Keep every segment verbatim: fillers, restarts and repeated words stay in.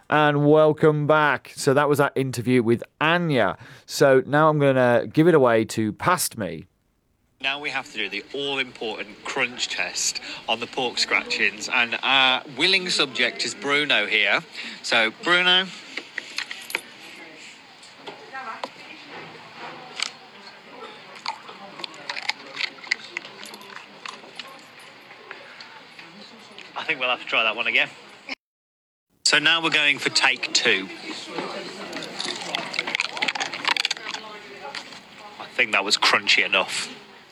And welcome back. So that was our interview with Anya. So now I'm going to give it away to Past Me. Now we have to do the all-important crunch test on the pork scratchings, and our willing subject is Bruno here. So, Bruno. I think we'll have to try that one again. So now we're going for take two. I think that was crunchy enough.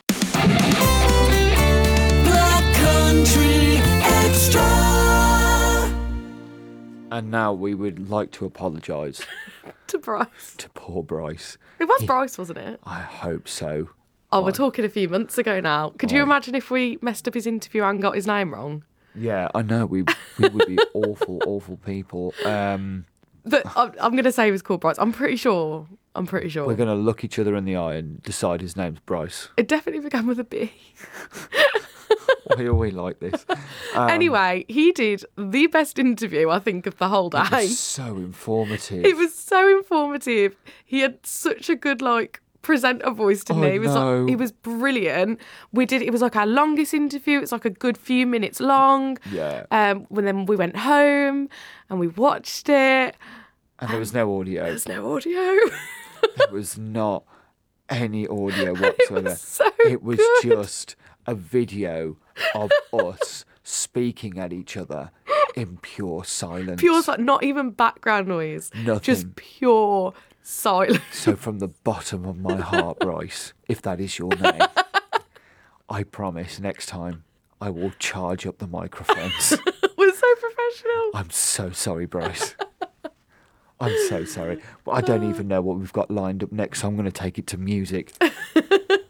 And now we would like to apologise to Bryce. To poor Bryce. It was He, Bryce, wasn't it? I hope so. Oh, we're talking a few months ago now. Could you Oh. imagine if we messed up his interview and got his name wrong? Yeah, I know. We we would be awful, awful people. Um, But I'm, I'm going to say he was called Bryce. I'm pretty sure. I'm pretty sure. we're going to look each other in the eye and decide his name's Bryce. It definitely began with a B. Why are we like this? Um, Anyway, he did the best interview, I think, of the whole day. It was so informative. It was so informative. He had such a good, like, presenter voice, didn't Oh, he? He was no. like, he was brilliant. We did. It was like our longest interview. It's like a good few minutes long. Yeah. Um. When then we went home and we watched it. And there was no audio. There's no audio. There was not any audio whatsoever. was so it was good. just a video of us speaking at each other in pure silence. Pure, like, not even background noise. Nothing. Just pure silence. So from the bottom of my heart, Bryce, if that is your name, I promise next time I will charge up the microphones. We're so professional. I'm so sorry, Bryce. I'm so sorry. But I don't even know what we've got lined up next, so I'm going to take it to music.